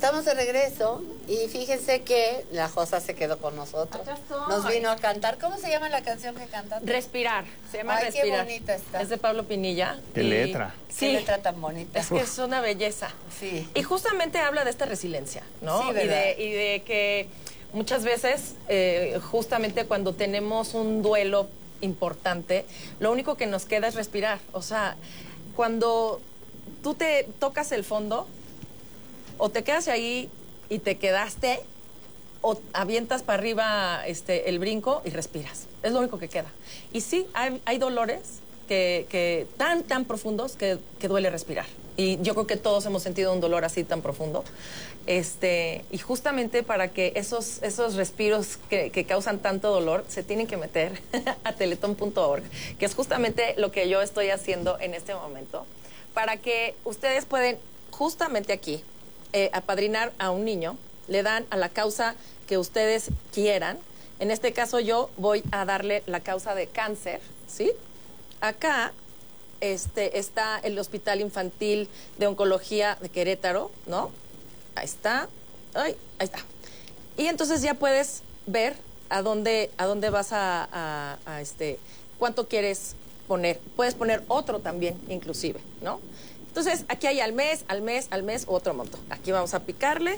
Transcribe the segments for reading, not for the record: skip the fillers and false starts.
estamos de regreso y fíjense que la Josa se quedó con nosotros. Nos vino a cantar. ¿Cómo se llama la canción que canta? Respirar. Se llama Ay, Respirar. qué bonita está. Es de Pablo Pinilla. Qué letra. Sí. Qué letra tan bonita. Es que es una belleza. Sí. Y justamente habla de esta resiliencia, ¿no? Sí, ¿verdad? Y de que muchas veces, justamente cuando tenemos un duelo importante, lo único que nos queda es respirar. O sea, cuando tú te tocas el fondo, o te quedas ahí y te quedaste, o avientas para arriba el brinco y respiras. Es lo único que queda. Y sí, hay dolores que tan profundos que duele respirar. Y yo creo que todos hemos sentido un dolor así tan profundo. Y justamente para que esos respiros que causan tanto dolor se tienen que meter a teletón.org, que es justamente lo que yo estoy haciendo en este momento, para que ustedes pueden justamente aquí apadrinar a un niño, le dan a la causa que ustedes quieran. En este caso yo voy a darle la causa de cáncer, ¿sí? Acá está el Hospital Infantil de Oncología de Querétaro, ¿no? Ahí está. Ay, ahí está. Y entonces ya puedes ver a dónde vas cuánto quieres poner. Puedes poner otro también, inclusive, ¿no? Entonces, aquí hay al mes, otro monto. Aquí vamos a picarle.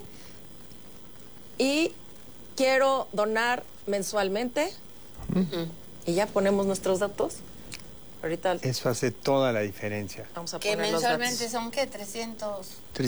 Y quiero donar mensualmente. Y ya ponemos nuestros datos. Ahorita eso hace toda la diferencia. Vamos a que poner mensualmente los son, ¿qué? 300...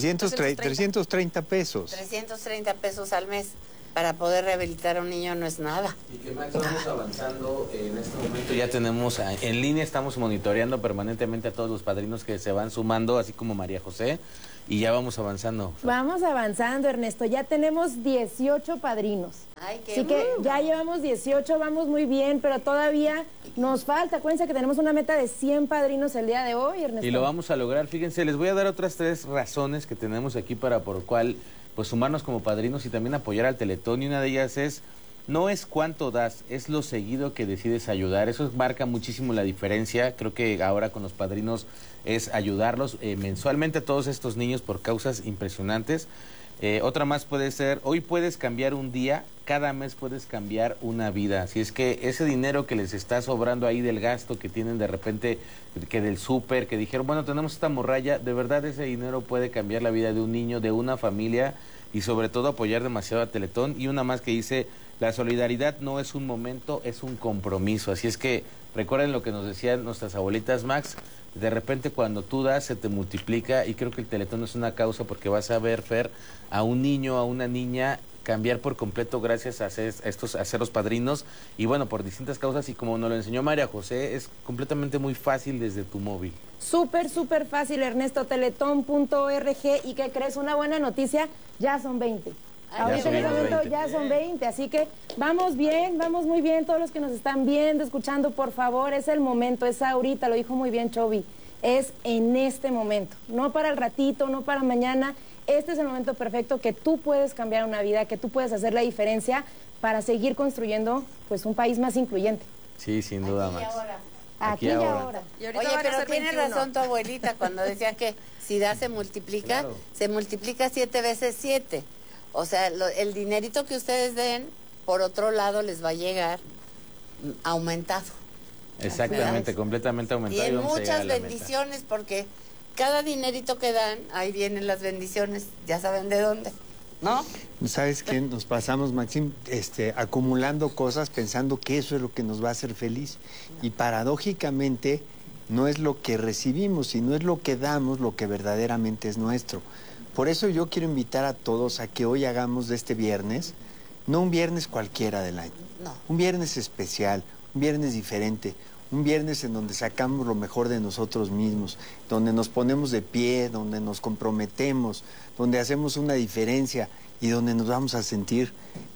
330 pesos. 330 pesos al mes para poder rehabilitar a un niño no es nada. Y que Max, vamos avanzando. En este momento ya tenemos en línea, estamos monitoreando permanentemente a todos los padrinos que se van sumando, así como María José, y ya vamos avanzando. Vamos avanzando, Ernesto. Ya tenemos 18 padrinos. Ay, qué Así que bueno. ya llevamos 18, vamos muy bien, pero todavía nos falta. Acuérdense que tenemos una meta de 100 padrinos el día de hoy, Ernesto. Y lo vamos a lograr. Fíjense, les voy a dar otras 3 razones que tenemos aquí por cual pues sumarnos como padrinos y también apoyar al Teletón. Y una de ellas es, no es cuánto das, es lo seguido que decides ayudar. Eso marca muchísimo la diferencia. Creo que ahora con los padrinos es ayudarlos mensualmente a todos estos niños por causas impresionantes. Otra más puede ser, hoy puedes cambiar un día, cada mes puedes cambiar una vida. Así es que ese dinero que les está sobrando ahí del gasto que tienen de repente, que del súper, que dijeron, bueno, tenemos esta morralla, de verdad ese dinero puede cambiar la vida de un niño, de una familia y sobre todo apoyar demasiado a Teletón. Y una más que dice, la solidaridad no es un momento, es un compromiso. Así es que recuerden lo que nos decían nuestras abuelitas, Max, de repente cuando tú das se te multiplica y creo que el Teletón es una causa porque vas a ver, Fer, a un niño, a una niña cambiar por completo gracias a ser los padrinos y bueno, por distintas causas y como nos lo enseñó María José, es completamente muy fácil desde tu móvil. Súper fácil, Ernesto, teletón.org. ¿Y qué crees? Una buena noticia, ya son 20. Ahorita en este momento ya son 20, así que vamos bien, vamos muy bien. Todos los que nos están viendo, escuchando, por favor, es el momento, es ahorita, lo dijo muy bien Chovy, es en este momento, no para el ratito, no para mañana. Este es el momento perfecto que tú puedes cambiar una vida, que tú puedes hacer la diferencia para seguir construyendo pues un país más incluyente. Sí, sin duda, Aquí y Max. ahora. Aquí y ahora. Y ahorita Oye, van a pero ser tiene 21. razón tu abuelita cuando decía que si da se multiplica, Claro. se multiplica 7 veces 7. O sea, el dinerito que ustedes den, por otro lado, les va a llegar aumentado. Exactamente, completamente Y aumentado. en vamos a llegar a muchas la meta. bendiciones, porque cada dinerito que dan, ahí vienen las bendiciones, ya saben de dónde, ¿no? ¿Sabes qué? Nos pasamos, Maxim, acumulando cosas pensando que eso es lo que nos va a hacer feliz. Y paradójicamente no es lo que recibimos, sino es lo que damos, lo que verdaderamente es nuestro. Por eso yo quiero invitar a todos a que hoy hagamos de este viernes, no un viernes cualquiera del año, No. un viernes especial, un viernes diferente, un viernes en donde sacamos lo mejor de nosotros mismos, donde nos ponemos de pie, donde nos comprometemos, donde hacemos una diferencia y donde nos vamos a sentir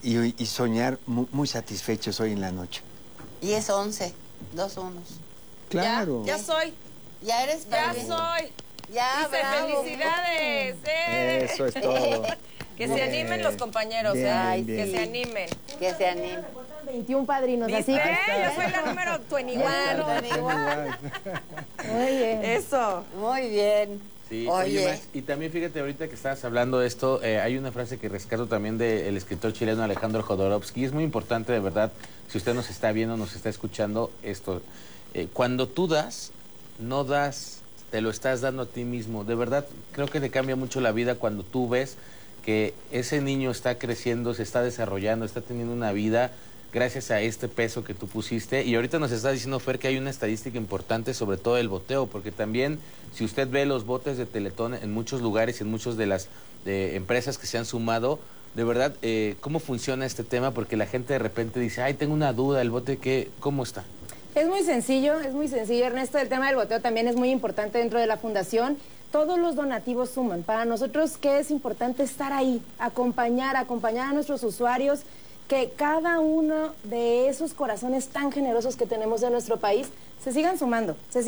y soñar muy satisfechos hoy en la noche. Y es 11, 2 unos. Claro. Ya soy, Ya eres ya padrino. soy. Ya, Dice, bravo. felicidades. Eso es todo. Que se animen los compañeros, Bien, Ay, bien. que se animen. Que se anime. 21 padrinos, así ¿Viste? que... Yo soy la número 21. Igual. Oye. Eso. Muy bien. Sí, Oye. Max, y también fíjate, ahorita que estabas hablando de esto, hay una frase que rescato también del escritor chileno Alejandro Jodorowsky. Es muy importante, de verdad, si usted nos está viendo, nos está escuchando, esto. Cuando tú das, no das, te lo estás dando a ti mismo. De verdad, creo que te cambia mucho la vida cuando tú ves que ese niño está creciendo, se está desarrollando, está teniendo una vida gracias a este peso que tú pusiste. Y ahorita nos está diciendo, Fer, que hay una estadística importante sobre todo el boteo, porque también, si usted ve los botes de Teletón en muchos lugares y en muchas de las empresas que se han sumado, de verdad, ¿cómo funciona este tema? Porque la gente de repente dice, ay, tengo una duda, ¿el bote cómo está? Es muy sencillo, Ernesto. El tema del boteo también es muy importante dentro de la fundación. Todos los donativos suman. Para nosotros, ¿qué es importante? Estar ahí, acompañar a nuestros usuarios, que cada uno de esos corazones tan generosos que tenemos en nuestro país se sigan sumando. El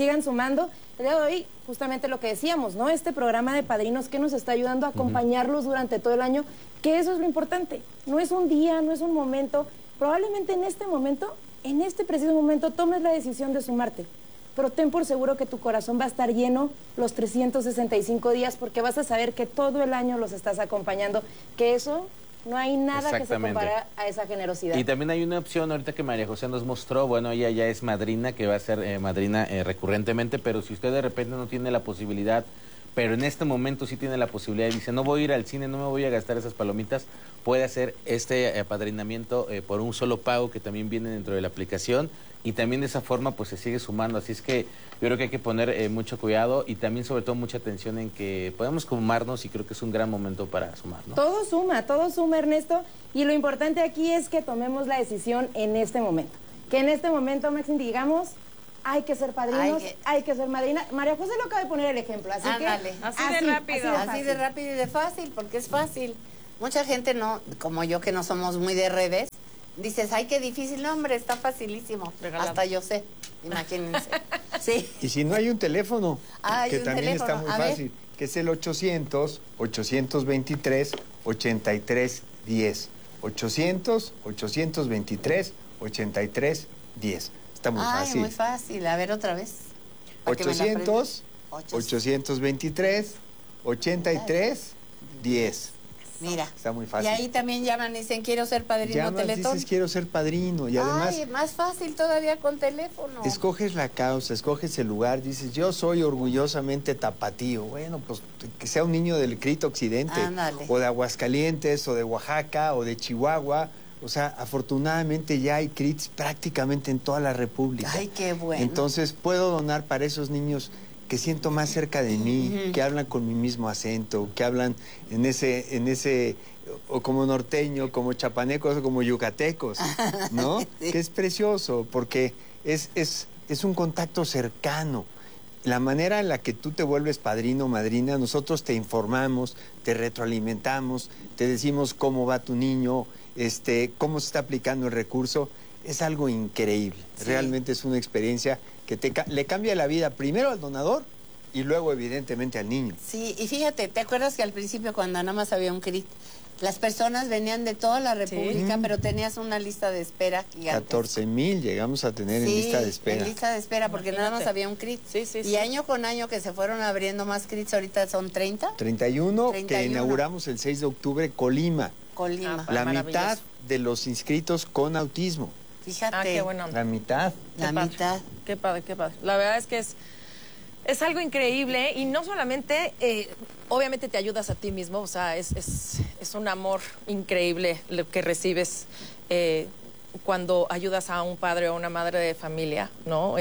día de hoy, justamente lo que decíamos, ¿no? Este programa de padrinos que nos está ayudando a acompañarlos durante todo el año, que eso es lo importante. No es un día, no es un momento. Probablemente en este preciso momento, tomes la decisión de sumarte. Pero ten por seguro que tu corazón va a estar lleno los 365 días, porque vas a saber que todo el año los estás acompañando, que eso no hay nada que se compare a esa generosidad. Y también hay una opción, ahorita que María José nos mostró, bueno, ella ya es madrina, que va a ser madrina recurrentemente, pero si usted de repente no tiene la posibilidad, pero en este momento sí tiene la posibilidad y dice, no voy a ir al cine, no me voy a gastar esas palomitas, puede hacer este apadrinamiento por un solo pago que también viene dentro de la aplicación, y también de esa forma pues se sigue sumando. Así es que yo creo que hay que poner mucho cuidado y también sobre todo mucha atención en que podemos sumarnos, y creo que es un gran momento para sumar, ¿no? Todo suma, Ernesto, y lo importante aquí es que tomemos la decisión en este momento. Que en este momento, Maxine, digamos, hay que ser padrinos, hay que ser madrina. María José lo acaba de poner el ejemplo, así que... Así de rápido. Así de rápido y de fácil, porque es fácil. Mucha gente no, como yo que no somos muy de redes, dices, ay, qué difícil, no, hombre, está facilísimo. Regalado. Hasta yo sé, imagínense. Sí. Y si no hay un teléfono, que un también teléfono. está muy A ver. fácil, que es el 800-823-8310. 800-823-8310. Está muy fácil. Muy fácil. A ver, otra vez. Para que me la aprenda. 800-823-8310. Mira. Está muy fácil. Y ahí también llaman y dicen, quiero ser padrino Llamas, Teletón. dices, quiero ser padrino. Y además, Ay, más fácil todavía con teléfono. escoges la causa, escoges el lugar, dices, yo soy orgullosamente tapatío. Bueno, pues que sea un niño del Crito Occidente, Ándale. o de Aguascalientes, o de Oaxaca, o de Chihuahua. O sea, afortunadamente ya hay CRITs prácticamente en toda la República. Ay, qué bueno. Entonces puedo donar para esos niños que siento más cerca de mí, que hablan con mi mismo acento, que hablan en ese o como norteño, como chapanecos o como yucatecos, ¿no? Sí. Que es precioso, porque es un contacto cercano. La manera en la que tú te vuelves padrino o madrina, nosotros te informamos, te retroalimentamos, te decimos cómo va tu niño, cómo se está aplicando el recurso. Es algo increíble. Sí. Realmente es una experiencia que le cambia la vida primero al donador y luego evidentemente al niño. Sí, y fíjate, ¿te acuerdas que al principio cuando nada más había un CRIT, las personas venían de toda la República, pero tenías una lista de espera gigantesca? 14,000 llegamos a tener en lista de espera. En lista de espera, porque nada más había un CRIT. Y año con año que se fueron abriendo más CRITs, ahorita son 30. 31, que inauguramos el 6 de octubre, Colima. La mitad de los inscritos con autismo. Fíjate. Qué bueno. La mitad. Qué padre, qué padre. La verdad es que es algo increíble, y no solamente, obviamente te ayudas a ti mismo, o sea, es un amor increíble lo que recibes cuando ayudas a un padre o una madre de familia, ¿no?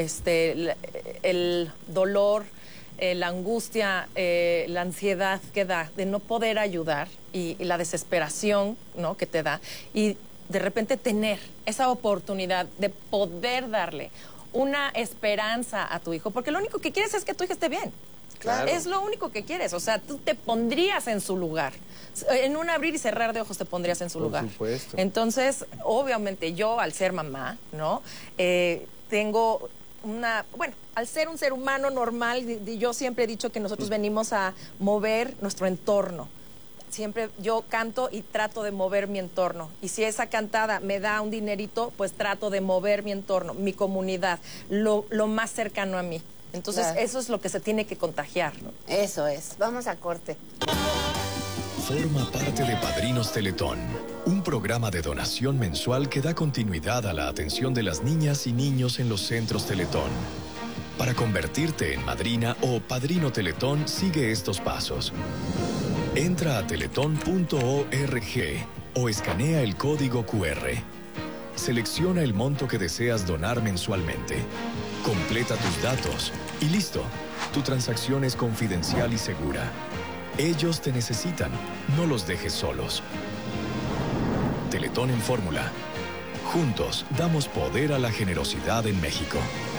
El dolor, la angustia, la ansiedad que da de no poder ayudar y la desesperación, ¿no?, que te da, y de repente tener esa oportunidad de poder darle una esperanza a tu hijo, porque lo único que quieres es que tu hijo esté bien. Claro. Es lo único que quieres, o sea, tú te pondrías en su lugar. En un abrir y cerrar de ojos te pondrías en su lugar. Por supuesto. Entonces, obviamente yo, al ser mamá, ¿no?, tengo bueno, al ser un ser humano normal, yo siempre he dicho que nosotros venimos a mover nuestro entorno. Siempre yo canto y trato de mover mi entorno. Y si esa cantada me da un dinerito, pues trato de mover mi entorno, mi comunidad, lo más cercano a mí. Entonces, Claro. eso es lo que se tiene que contagiar, ¿no? Eso es. Vamos a corte. Forma parte de Padrinos Teletón, un programa de donación mensual que da continuidad a la atención de las niñas y niños en los centros Teletón. Para convertirte en madrina o padrino Teletón, sigue estos pasos. Entra a teletón.org o escanea el código QR. Selecciona el monto que deseas donar mensualmente. Completa tus datos y listo. Tu transacción es confidencial y segura. Ellos te necesitan, no los dejes solos. Teletón en Fórmula. Juntos damos poder a la generosidad en México.